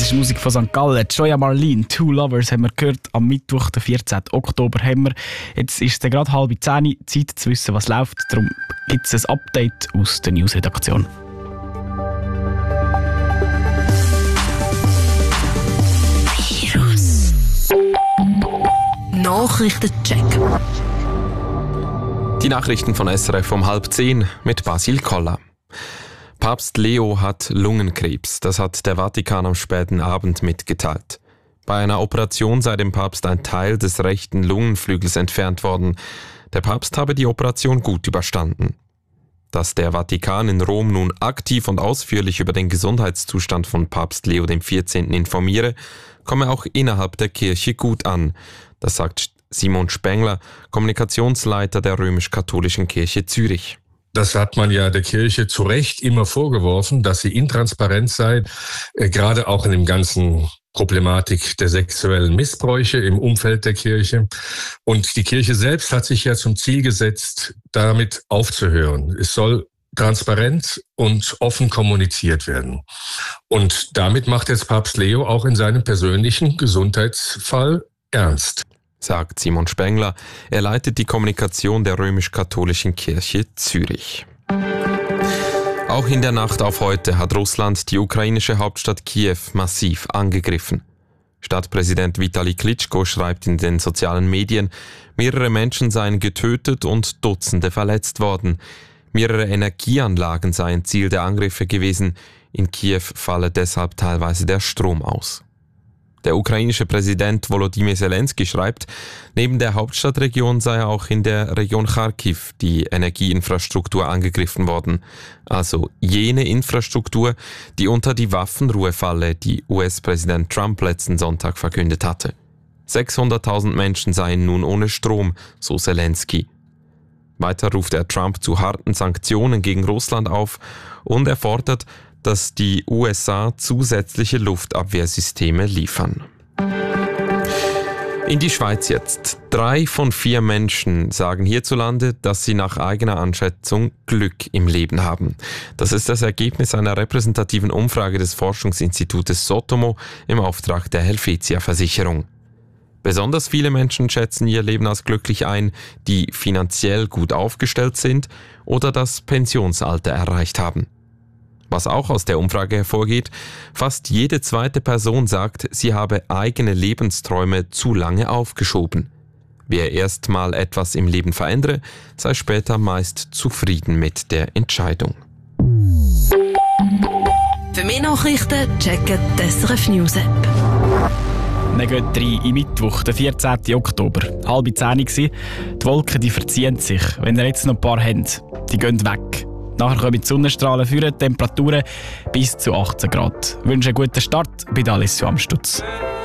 ist Musik von St. Gallen. Joya Marlene, Two Lovers, haben wir gehört. Am Mittwoch, den 14. Oktober, haben wir. Jetzt ist es gerade 9:30, Zeit zu wissen, was läuft. Darum gibt es ein Update aus der News-Redaktion. Nachrichtencheck. Die Nachrichten von SRF um 9:30 mit Basil Koller. Papst Leo hat Lungenkrebs. Das hat der Vatikan am späten Abend mitgeteilt. Bei einer Operation sei dem Papst ein Teil des rechten Lungenflügels entfernt worden. Der Papst habe die Operation gut überstanden. Dass der Vatikan in Rom nun aktiv und ausführlich über den Gesundheitszustand von Papst Leo XIV. Informiere, komme auch innerhalb der Kirche gut an. Das sagt Simon Spengler, Kommunikationsleiter der römisch-katholischen Kirche Zürich. Das hat man ja der Kirche zu Recht immer vorgeworfen, dass sie intransparent sei, gerade auch in dem ganzen Problematik der sexuellen Missbräuche im Umfeld der Kirche. Und die Kirche selbst hat sich ja zum Ziel gesetzt, damit aufzuhören. Es soll transparent und offen kommuniziert werden. Und damit macht jetzt Papst Leo auch in seinem persönlichen Gesundheitsfall ernst, sagt Simon Spengler. Er leitet die Kommunikation der römisch-katholischen Kirche Zürich. Auch in der Nacht auf heute hat Russland die ukrainische Hauptstadt Kiew massiv angegriffen. Stadtpräsident Vitali Klitschko schreibt in den sozialen Medien, mehrere Menschen seien getötet und Dutzende verletzt worden. Mehrere Energieanlagen seien Ziel der Angriffe gewesen. In Kiew falle deshalb teilweise der Strom aus. Der ukrainische Präsident Volodymyr Zelensky schreibt, neben der Hauptstadtregion sei auch in der Region Kharkiv die Energieinfrastruktur angegriffen worden. Also jene Infrastruktur, die unter die Waffenruhe falle, die US-Präsident Trump letzten Sonntag verkündet hatte. 600.000 Menschen seien nun ohne Strom, so Zelensky. Weiter ruft er Trump zu harten Sanktionen gegen Russland auf und er fordert, dass die USA zusätzliche Luftabwehrsysteme liefern. In die Schweiz jetzt. 3 von 4 Menschen sagen hierzulande, dass sie nach eigener Einschätzung Glück im Leben haben. Das ist das Ergebnis einer repräsentativen Umfrage des Forschungsinstitutes Sotomo im Auftrag der Helvetia-Versicherung. Besonders viele Menschen schätzen ihr Leben als glücklich ein, die finanziell gut aufgestellt sind oder das Pensionsalter erreicht haben. Was auch aus der Umfrage hervorgeht, fast jede zweite Person sagt, sie habe eigene Lebensträume zu lange aufgeschoben. Wer erst mal etwas im Leben verändere, sei später meist zufrieden mit der Entscheidung. Für mehr Nachrichten checken die SRF News App. Wir gehen rein im Mittwoch, den 14. Oktober. 9:30. Die Wolken die verziehen sich. Wenn ihr jetzt noch ein paar habt, die gehen weg. Nachher kommen die Sonnenstrahlen führen, Temperaturen bis zu 18 Grad. Ich wünsche einen guten Start bei Alessio Amstutz.